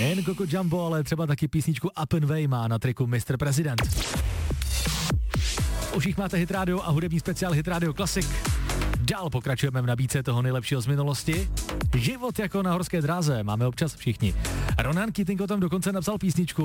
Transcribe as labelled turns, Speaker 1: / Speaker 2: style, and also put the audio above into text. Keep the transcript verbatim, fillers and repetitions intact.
Speaker 1: Nejen Coco Jumbo, ale třeba taky písničku Up and Way má na triku mister President. Už jich máte Hit Radio a hudební speciál Hit Radio Classic. Dál pokračujeme v nabídce toho nejlepšího z minulosti. Život jako na horské dráze máme občas všichni. Ronan Keating o tom dokonce napsal písničku.